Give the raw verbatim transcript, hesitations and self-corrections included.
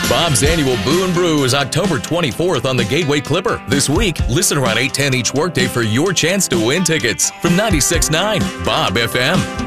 Bob's annual Boo and Brew is October twenty-fourth on the Gateway Clipper. This week, listen around eight ten each workday for your chance to win tickets from ninety-six point nine Bob F M.